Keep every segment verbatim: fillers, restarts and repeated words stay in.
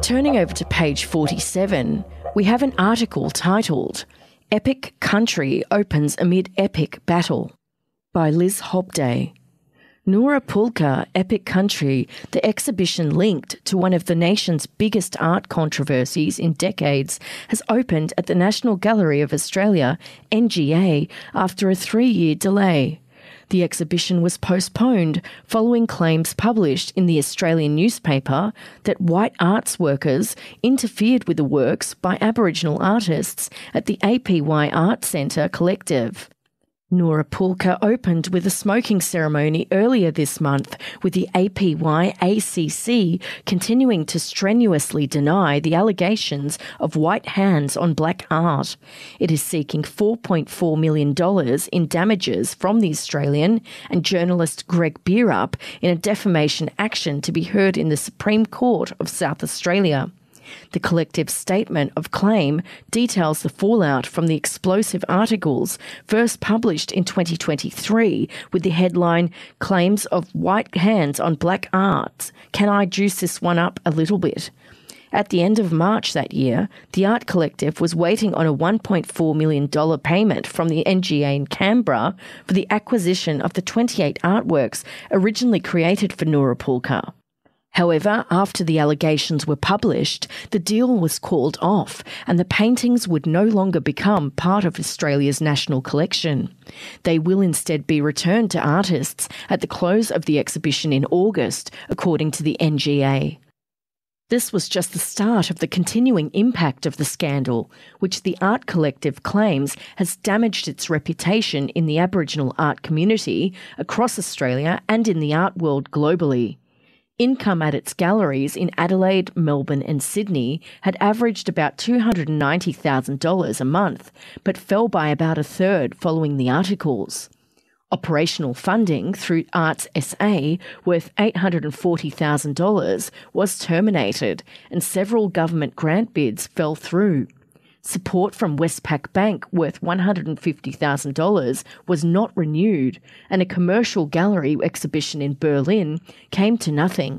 Turning over to page forty-seven, we have an article titled Epic Country Opens Amid Epic Battle by Liz Hobday. Noora Pulka Epic Country, the exhibition linked to one of the nation's biggest art controversies in decades, has opened at the National Gallery of Australia, N G A, after a three-year delay. The exhibition was postponed following claims published in the Australian newspaper that white arts workers interfered with the works by Aboriginal artists at the A P Y Art Centre Collective. Noora Pulka opened with a smoking ceremony earlier this month, with the A P Y A C C continuing to strenuously deny the allegations of white hands on black art. It is seeking four point four million dollars in damages from the Australian and journalist Greg Bierup in a defamation action to be heard in the Supreme Court of South Australia. The collective statement of claim details the fallout from the explosive articles first published in twenty twenty-three with the headline, Claims of White Hands on Black Arts. Can I juice this one up a little bit? At the end of March that year, the art collective was waiting on a one point four million dollars payment from the N G A in Canberra for the acquisition of the twenty-eight artworks originally created for Noora Pulka. However, after the allegations were published, the deal was called off and the paintings would no longer become part of Australia's national collection. They will instead be returned to artists at the close of the exhibition in August, according to the N G A. This was just the start of the continuing impact of the scandal, which the art collective claims has damaged its reputation in the Aboriginal art community across Australia and in the art world globally. Income at its galleries in Adelaide, Melbourne and Sydney had averaged about two hundred ninety thousand dollars a month, but fell by about a third following the articles. Operational funding through Arts S A, worth eight hundred forty thousand dollars, was terminated and several government grant bids fell through. Support from Westpac Bank, worth one hundred fifty thousand dollars, was not renewed, and a commercial gallery exhibition in Berlin came to nothing.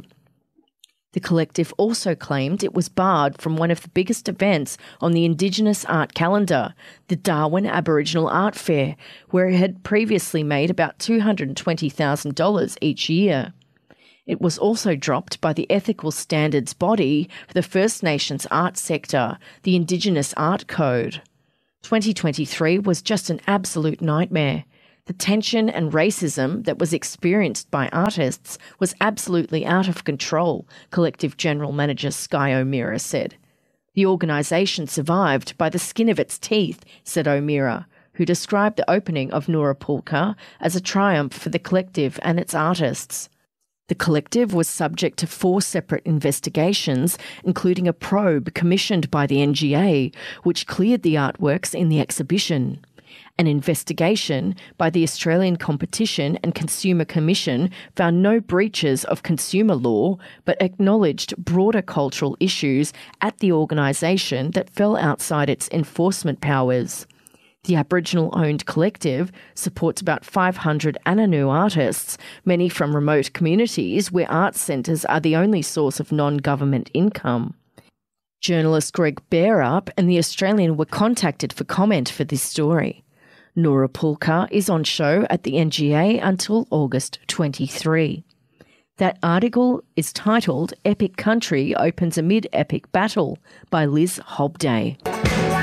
The collective also claimed it was barred from one of the biggest events on the Indigenous art calendar, the Darwin Aboriginal Art Fair, where it had previously made about two hundred twenty thousand dollars each year. It was also dropped by the ethical standards body for the First Nations art sector, the Indigenous Art Code. twenty twenty-three was just an absolute nightmare. The tension and racism that was experienced by artists was absolutely out of control, Collective General Manager Sky O'Meara said. The organisation survived by the skin of its teeth, said O'Meara, who described the opening of Noora Pulka as a triumph for the collective and its artists. The collective was subject to four separate investigations, including a probe commissioned by the N G A, which cleared the artworks in the exhibition. An investigation by the Australian Competition and Consumer Commission found no breaches of consumer law, but acknowledged broader cultural issues at the organisation that fell outside its enforcement powers. The Aboriginal-owned collective supports about five hundred Anangu artists, many from remote communities where arts centres are the only source of non-government income. Journalist Greg Bierup and The Australian were contacted for comment for this story. Noora Pulka is on show at the N G A until August twenty-third. That article is titled Epic Country Opens Amid Epic Battle by Liz Hobday.